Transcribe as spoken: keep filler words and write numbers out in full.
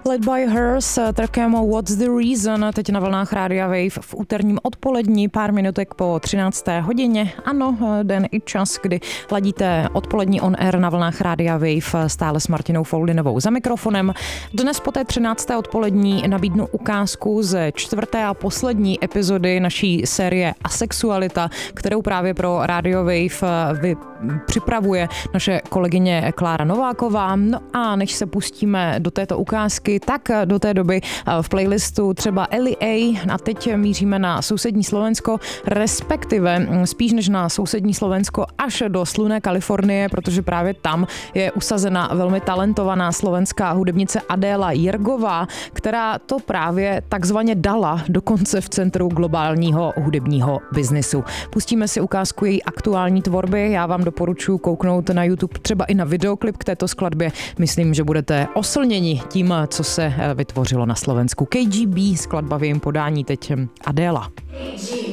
Led by Her s trackem What's the Reason, teď na vlnách Rádia Wave v úterním odpolední, pár minutek po třinácté hodině. Ano, den i čas, kdy ladíte odpolední on air na vlnách Rádia Wave stále s Martinou Foldinovou za mikrofonem. Dnes po té třinácté odpolední nabídnu ukázku ze čtvrté a poslední epizody naší série Asexualita, kterou právě pro Radio Wave vy připravuje naše kolegyně Klára Nováková. No a než se pustíme do této ukázky, tak do té doby v playlistu třeba Ellie A. A teď míříme na sousední Slovensko, respektive spíš než na sousední Slovensko až do slunné Kalifornie, protože právě tam je usazena velmi talentovaná slovenská hudebnice Adéla Jirgová, která to právě takzvaně dala dokonce v centru globálního hudebního biznisu. Pustíme si ukázku její aktuální tvorby, já vám doporučuji kouknout na YouTube třeba i na videoklip k této skladbě. Myslím, že budete oslněni tím, co se vytvořilo na Slovensku. K G B, skladba v jejím podání, teď Adéla. K G